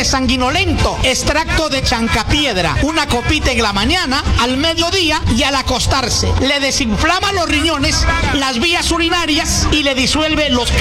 paciente sanguinolento, extracto de chancapiedra, una copita en la mañana, al mediodía y al acostarse. Le desinflama los riñones, las vías urinarias y le disuelve los